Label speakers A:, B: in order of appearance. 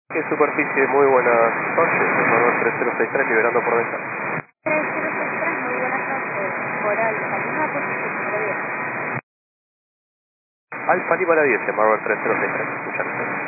A: ¿Qué superficie? Muy buenas noches, Manuel 3063 liberando por venta.
B: 3063, muy buenas noches. Coral, Lima, posición número 10.
A: Alfa Lima la 10, Manuel 3063, muchas gracias.